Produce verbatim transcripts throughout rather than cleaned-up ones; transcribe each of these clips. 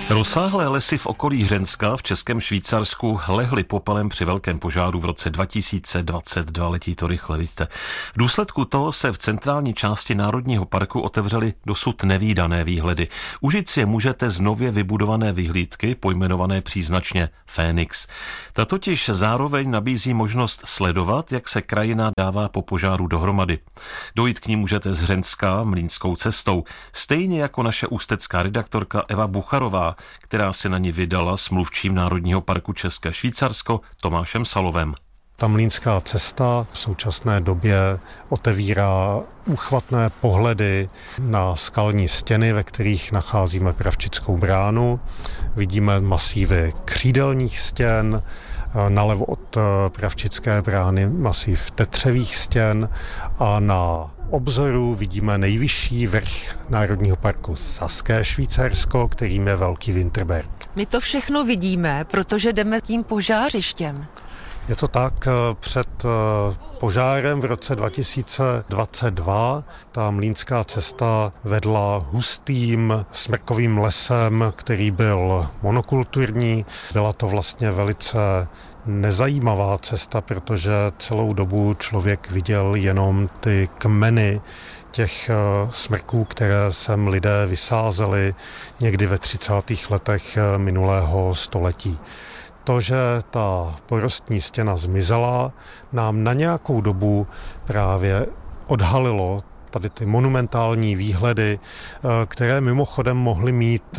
Rozsáhlé lesy v okolí Hřenska v Českém Švýcarsku lehly popelem při velkém požáru v roce dva tisíce dvacet dva. Letí to rychle, vidíte. V důsledku toho se v centrální části Národního parku otevřely dosud nevídané výhledy. Užít si je můžete z nově vybudované vyhlídky, pojmenované příznačně Fénix. Ta totiž zároveň nabízí možnost sledovat, jak se krajina dává po požáru dohromady. Dojít k ní můžete z Hřenska Mlýnskou cestou, stejně jako naše ústecká redaktorka Eva Bucharová, která se na ní vydala s mluvčím Národního parku České Švýcarsko Tomášem Salovem. Ta Mlýnská cesta v současné době otevírá úchvatné pohledy na skalní stěny, ve kterých nacházíme Pravčickou bránu. Vidíme masívy křídelních stěn, nalevo od Pravčické brány masív tetřevých stěn a na obzoru vidíme nejvyšší vrch Národního parku Saské Švýcarsko, kterým je Velký Winterberg. My to všechno vidíme, protože jdeme tím požářištěm. Je to tak, před požárem v roce dva tisíce dvacet dva ta Mlýnská cesta vedla hustým smrkovým lesem, který byl monokulturní. Byla to vlastně velice nezajímavá cesta, protože celou dobu člověk viděl jenom ty kmeny těch smrků, které sem lidé vysázeli někdy ve třicátých letech minulého století. To, že ta porostní stěna zmizela, nám na nějakou dobu právě odhalilo tady ty monumentální výhledy, které mimochodem mohly mít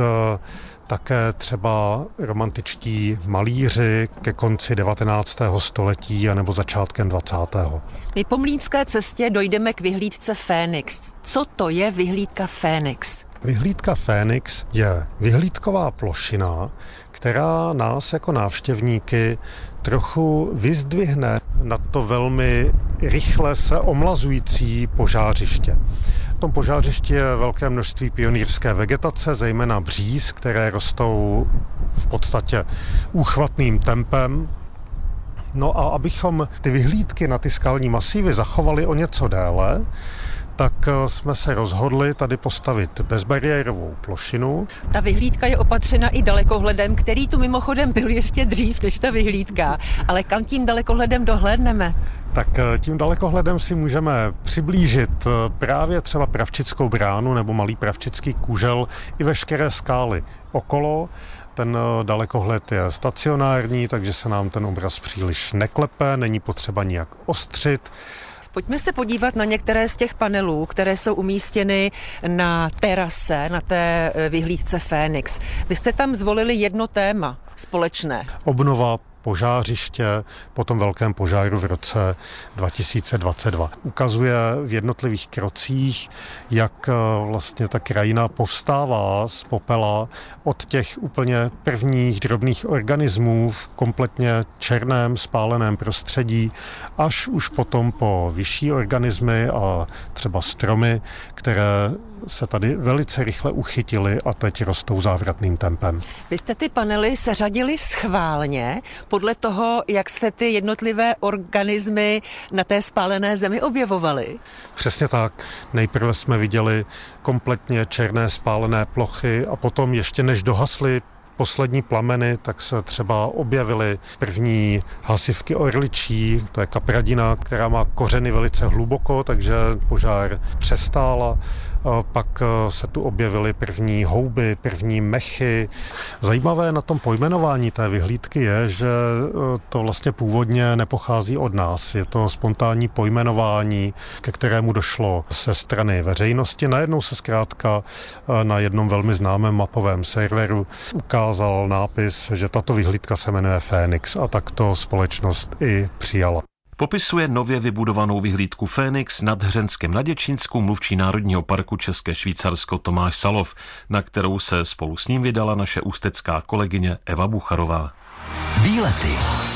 také třeba romantičtí malíři ke konci devatenáctého století anebo začátkem dvacátého. My po Mlýnské cestě dojdeme k vyhlídce Fénix. Co to je vyhlídka Fénix? Vyhlídka Fénix je vyhlídková plošina, která nás jako návštěvníky trochu vyzdvihne na to velmi rychle se omlazující požářiště. V tom požářišti je velké množství pionýrské vegetace, zejména bříz, které rostou v podstatě úchvatným tempem. No a abychom ty vyhlídky na ty skalní masívy zachovali o něco déle, tak jsme se rozhodli tady postavit bezbariérovou plošinu. Ta vyhlídka je opatřena i dalekohledem, který tu mimochodem byl ještě dřív než ta vyhlídka. Ale kam tím dalekohledem dohlédneme? Tak tím dalekohledem si můžeme přiblížit právě třeba Pravčickou bránu nebo Malý Pravčický kůžel i veškeré skály okolo. Ten dalekohled je stacionární, takže se nám ten obraz příliš neklepe, není potřeba nijak ostřit. Pojďme se podívat na některé z těch panelů, které jsou umístěny na terase, na té vyhlídce Fénix. Vy jste tam zvolili jedno téma společné. Obnova požářiště po tom velkém požáru v roce dva tisíce dvacet dva. Ukazuje v jednotlivých krocích, jak vlastně ta krajina povstává z popela od těch úplně prvních drobných organismů v kompletně černém spáleném prostředí, až už potom po vyšší organismy a třeba stromy, které se tady velice rychle uchytily a teď rostou závratným tempem. Vy jste ty panely seřadili schválně podle toho, jak se ty jednotlivé organismy na té spálené zemi objevovaly? Přesně tak. Nejprve jsme viděli kompletně černé spálené plochy a potom ještě než dohasly poslední plameny, tak se třeba objevily první hasivky orličí, to je kapradina, která má kořeny velice hluboko, takže požár přestála. Pak se tu objevily první houby, první mechy. Zajímavé na tom pojmenování té vyhlídky je, že to vlastně původně nepochází od nás. Je to spontánní pojmenování, ke kterému došlo ze strany veřejnosti. Najednou se zkrátka na jednom velmi známém mapovém serveru ukázal nápis, že tato vyhlídka se jmenuje Fénix a tak to společnost i přijala. Popisuje nově vybudovanou vyhlídku Fénix nad Hřenskem na Děčínsku mluvčí Národního parku České Švýcarsko Tomáš Salov, na kterou se spolu s ním vydala naše ústecká kolegyně Eva Bucharová. Výlety.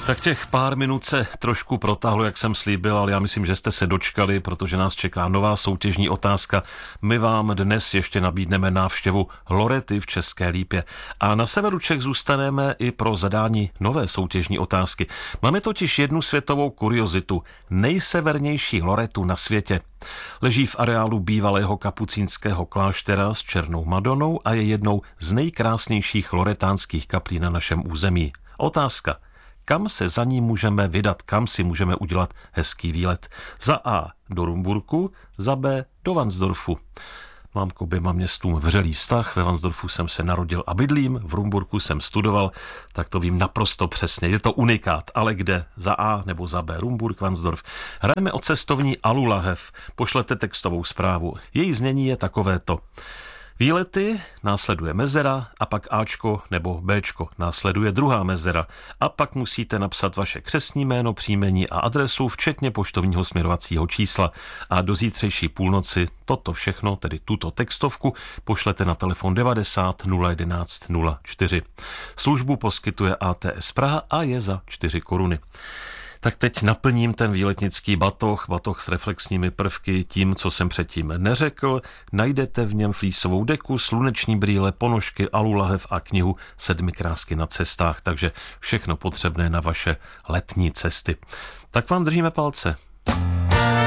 Tak těch pár minut se trošku protáhlo, jak jsem slíbil, ale já myslím, že jste se dočkali, protože nás čeká nová soutěžní otázka. My vám dnes ještě nabídneme návštěvu Lorety v České Lípě. A na severu Čech zůstaneme i pro zadání nové soutěžní otázky. Máme totiž jednu světovou kuriozitu. Nejsevernější Loretu na světě. Leží v areálu bývalého kapucínského kláštera s černou Madonou a je jednou z nejkrásnějších loretánských kaplí na našem území. Otázka. Kam se za ní můžeme vydat, kam si můžeme udělat hezký výlet? Za A do Rumburku, za B do Varnsdorfu. Mám k oběma městům vřelý vztah, ve Varnsdorfu jsem se narodil a bydlím, v Rumburku jsem studoval, tak to vím naprosto přesně. Je to unikát, ale kde? Za A nebo za B? Rumburk, Varnsdorf. Hrajeme o cestovní Alulahev. Pošlete textovou zprávu. Její znění je takovéto. Výlety, následuje mezera a pak Ačko nebo Bčko, následuje druhá mezera a pak musíte napsat vaše křestní jméno, příjmení a adresu, včetně poštovního směrovacího čísla. A do zítřejší půlnoci toto všechno, tedy tuto textovku, pošlete na telefon devadesát nula jedenáct nula čtyři. Službu poskytuje A T S Praha a je za čtyři koruny. Tak teď naplním ten výletnický batoh, batoh s reflexními prvky tím, co jsem předtím neřekl. Najdete v něm flísovou deku, sluneční brýle, ponožky, alulahev a knihu Sedmi krásky na cestách, takže všechno potřebné na vaše letní cesty. Tak vám držíme palce.